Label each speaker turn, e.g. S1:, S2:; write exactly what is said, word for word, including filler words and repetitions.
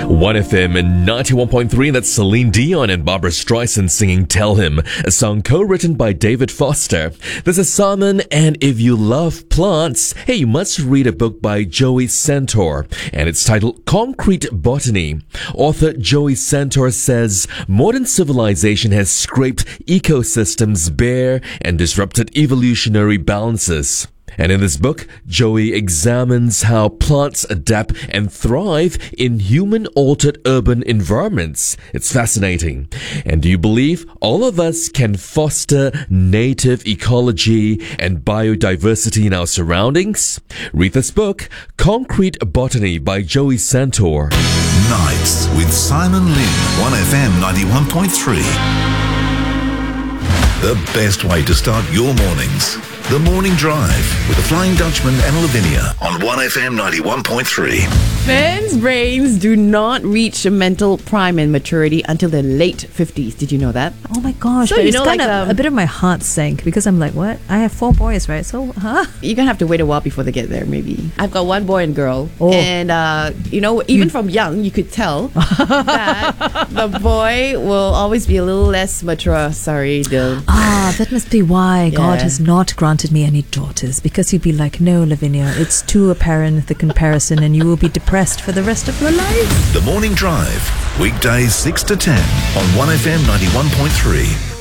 S1: one F M and ninety-one point three, that's Celine Dion and Barbra Streisand singing Tell Him, a song co-written by David Foster. This is Simon, and if you love plants, hey, you must read a book by Joey Santor, and it's titled Concrete Botany. Author Joey Santor says modern civilization has scraped ecosystems bare and disrupted evolutionary balances. And in this book, Joey examines how plants adapt and thrive in human-altered urban environments. It's fascinating. And do you believe all of us can foster native ecology and biodiversity in our surroundings? Read this book, Concrete Botany by Joey Santor.
S2: Nights with Simon Lin, one F M ninety-one point three. The best way to start your mornings. The Morning Drive with the Flying Dutchman and Lavinia on one F M ninety-one point three.
S3: Men's brains do not reach mental prime and maturity until their late fifties. Did you know that?
S4: Oh my gosh,
S3: So,
S4: but
S3: you
S4: it's
S3: know,
S4: kind
S3: like,
S4: of
S3: um,
S4: a bit of my heart sank because I'm like, what? I have four boys, right? So, huh?
S3: You're going to have to wait a while before they get there, maybe. I've got one boy and girl.
S4: Oh.
S3: And, uh, you know, even from young, you could tell that the boy will always be a little less mature. Sorry, Dil.
S4: Ah, that must be why God
S3: Yeah.
S4: has not granted me any daughters, because he'd be like, no, Lavinia, it's too apparent, the comparison, and you will be depressed for the rest of your life.
S2: The Morning Drive, weekdays six to ten on one F M ninety-one point three.